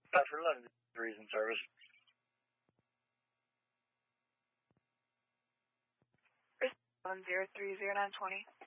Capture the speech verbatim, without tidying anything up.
After London, reason service. one zero three zero nine twenty.